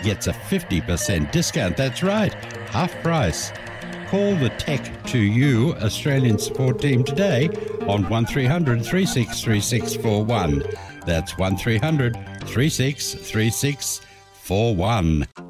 gets a 50% discount. That's right, half price. Call the Tech2U Australian support team today on 1300 363641. That's 1300 363641.